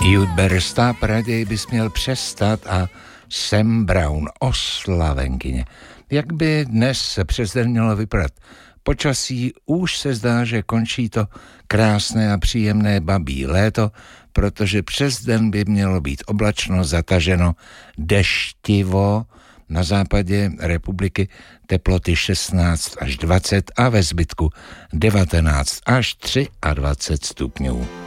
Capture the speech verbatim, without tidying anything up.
You'd better stop, raději bys měl přestat a Sam Brown, oslavenkyně. Jak by dnes přes den mělo vypadat? Počasí už se zdá, že končí to krásné a příjemné babí léto, protože přes den by mělo být oblačno, zataženo, deštivo, na západě republiky teploty šestnáct až dvacet a ve zbytku devatenáct až dvacet tři stupňů.